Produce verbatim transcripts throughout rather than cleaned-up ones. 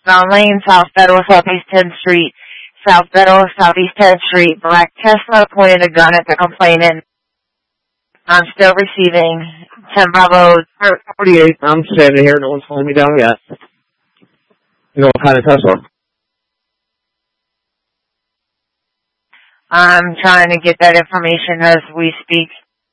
Southbound lane, South Federal, Southeast tenth Street. South Federal, Southeast tenth Street. Black Tesla pointed a gun at the complainant. I'm still receiving. ten Bravo forty-eight. I'm standing here. No one's calling me down yet. You know what kind of Tesla? I'm trying to get that information as we speak.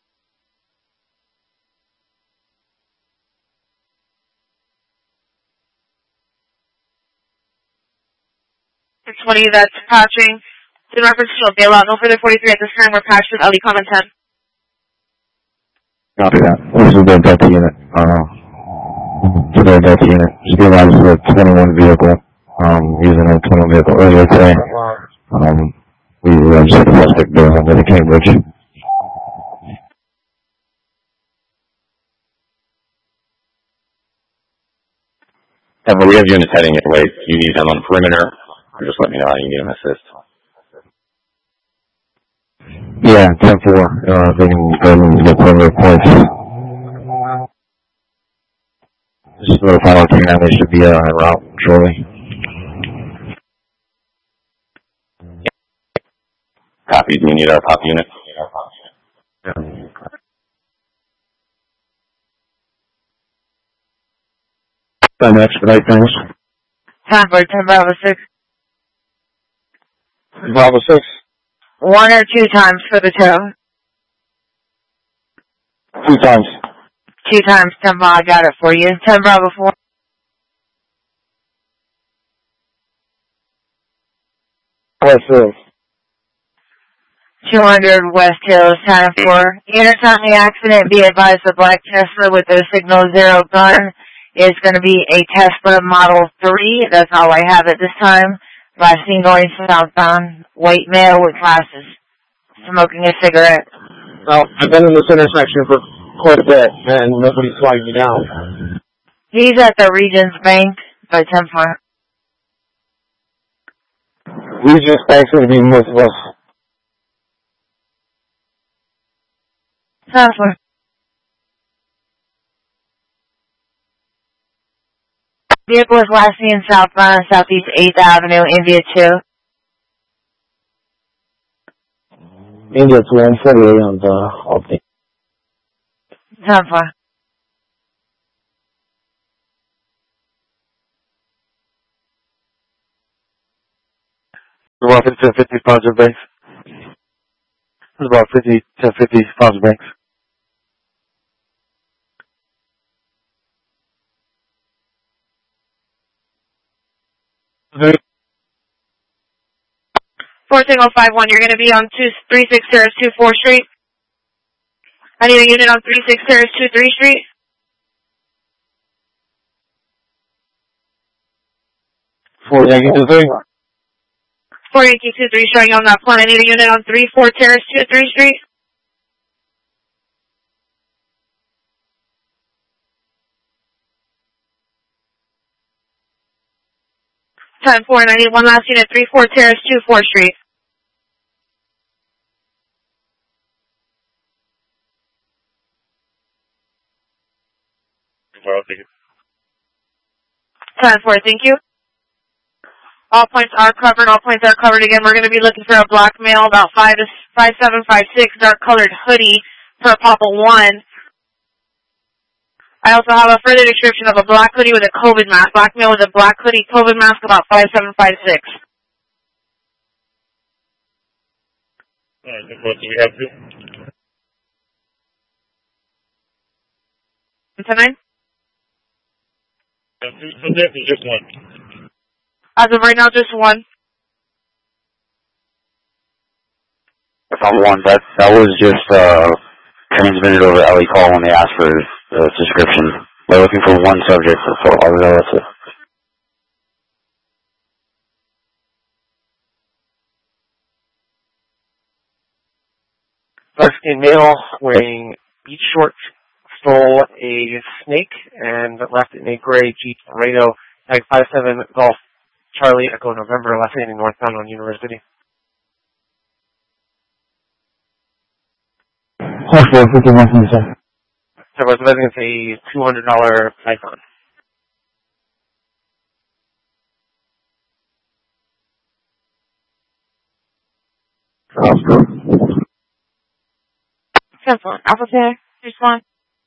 six twenty, that's patching. In reference to a bailout, no further forty-three at this time. We're patched with L E Common ten. Copy that. This is the Delta unit. Uh, to the Delta unit. Just be advised for a twenty-one vehicle. Um, using a twenty-one vehicle earlier today. Um, we registered the suspect there under the Cambridge. And we have units heading your way. You need them on perimeter. Just let me know how you need them assist. Yeah, ten four. Uh, they can go and get perimeter points. Just notify our team that they should be uh, en route shortly. Copy. Do you need our pop unit? Yeah. Time to expedite things. Time for ten Bravo six. Bravo six. One or two times for the tow. Two times. Two times, ten Bravo, I got it for you. ten Bravo four. West Hills. two hundred West Hills, time four. Units on the accident, be advised the black Tesla with the signal zero gun is going to be a Tesla Model three. That's all I have at this time. Last seen going southbound. White male with glasses. Smoking a cigarette. Well, I've been in this intersection for quite a bit, and nobody's flagged me down. He's at the Regions Bank by ten four. Regions Bank's going to be most of us. ten four. Vehicle is last seen southbound, Southeast eighth Avenue, India two. India two, I'm forty-eight on the update. ten four. About fifty to fifty Positive Banks. It's about fifty to fifty Positive Banks. four zero five one, you're going to be on two three six zero two four Street. I need a unit on three six zero two three Street. four Yankee two three. four Yankee two three showing on that plan. I need a unit on three four Terrace two three Street. ten four, and I need one last unit, three four Terrace two four Street. ten four, thank you. All points are covered. All points are covered. Again, we're going to be looking for a black male, about five to five seven five six, dark colored hoodie for Papa one. I also have a further description of a black hoodie with a COVID mask. Black male with a black hoodie, COVID mask, about five seven five six. All right, what do we have to? ten nine? From there, there's just one. As of right now, just one. If I'm one, that that was just uh, transmitted over L E call when they asked for the description. They're looking for one subject for Fort Lauderdale. That's it. Dark-skinned male wearing beach shorts stole a snake and left it in a gray Jeep Laredo tag five seven Golf Charlie Echo November, last landing northbound on University. Four fifty one from the side. So I was letting us a two hundred dollar Python. Oscar. ten four. Alpha Tank, respond.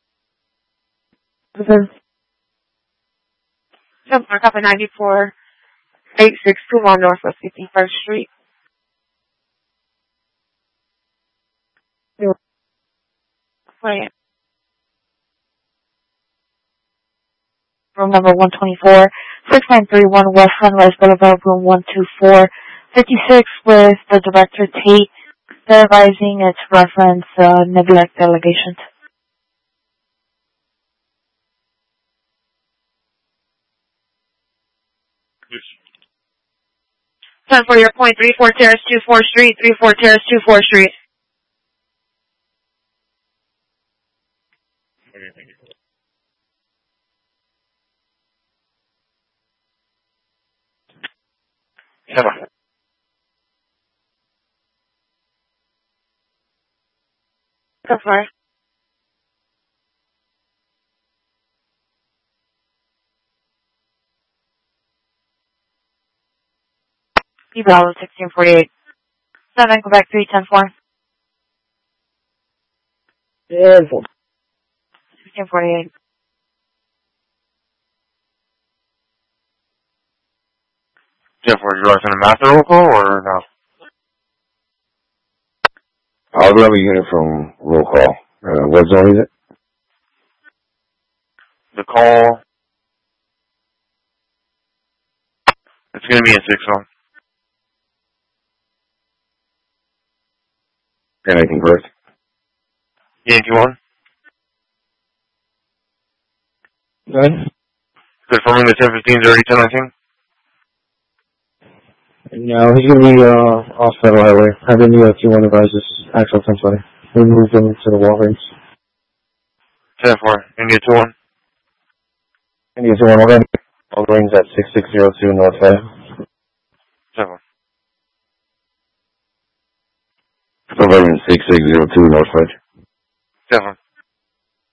This is ten four, copy ninety-four. eight six two one Northwest fifty-first Street. Right. room number one twenty-four, six nine three one West Sunrise Boulevard, room one two four fifty-six, with the Director Tate supervising its reference uh, Nebula delegation. ten for your point, three four Terrace, two four Street, three four Terrace, two four Street. Okay, thank you. Seven. Go for it. You valid sixteen forty-eight. seven, Quebec three ten four. Yeah. sixteen forty-eight. Jeff, were you guys in a master roll call or no? I'll grab a unit from roll call. Uh, what zone is it? The call. It's going to be in six zone. Can I convert? Yankee one. Good. Confirming the ten fifteen is already ten nineteen. No, he's going to be uh, off Federal Highway. Have any uh, Q one advisors actual ten twenty. We moved him to the Walgreens. ten four. India two one. India two one, Walgreens. Walgreens at six six zero two North Fed. ten four. Suburban six six zero two North Fed. ten four.